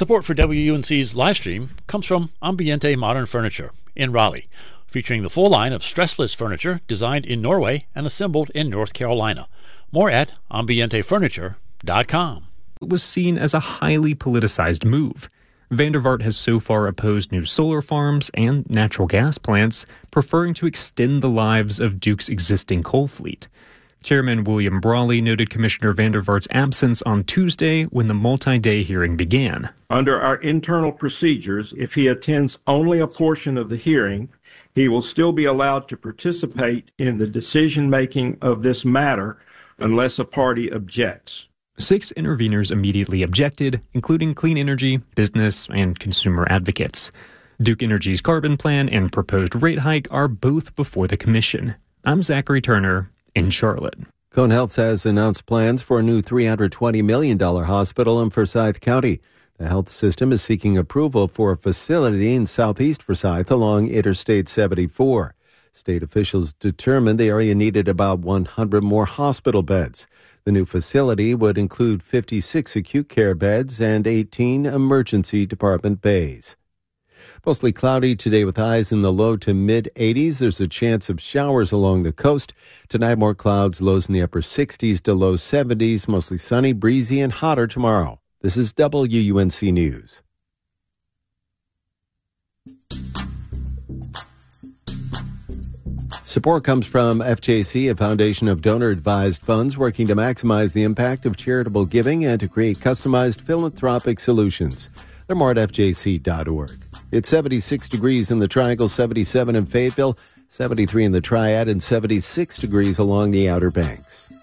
Support for WUNC's live stream comes from Ambiente Modern Furniture in Raleigh, featuring the full line of stressless furniture designed in Norway and assembled in North Carolina. More at ambientefurniture.com. It was seen as a highly politicized move. Van der Vaart has so far opposed new solar farms and natural gas plants, preferring to extend the lives of Duke's existing coal fleet. Chairman William Brawley noted Commissioner Van der Vaart's absence on Tuesday when the multi-day hearing began. Under our internal procedures, if he attends only a portion of the hearing, he will still be allowed to participate in the decision-making of this matter unless a party objects. 6 interveners immediately objected, including clean energy, business, and consumer advocates. Duke Energy's carbon plan and proposed rate hike are both before the commission. I'm Zachary Turner in Charlotte. Cone Health has announced plans for a new $320 million hospital in Forsyth County. The health system is seeking approval for a facility in southeast Forsyth along Interstate 74. State officials determined the area needed about 100 more hospital beds. The new facility would include 56 acute care beds and 18 emergency department bays. Mostly cloudy today with highs in the low to mid-80s. There's a chance of showers along the coast. Tonight, more clouds, lows in the upper 60s to low 70s. Mostly sunny, breezy, and hotter tomorrow. This is WUNC News. Support comes from FJC, a foundation of donor-advised funds working to maximize the impact of charitable giving and to create customized philanthropic solutions. Learn more at fjc.org. It's 76 degrees in the Triangle, 77 in Fayetteville, 73 in the Triad, and 76 degrees along the Outer Banks.